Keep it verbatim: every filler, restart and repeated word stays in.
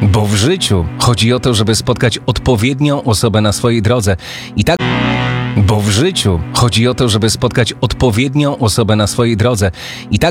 Bo w życiu chodzi o to, żeby spotkać odpowiednią osobę na swojej drodze. I tak... Bo w życiu chodzi o to, żeby spotkać odpowiednią osobę na swojej drodze. I tak...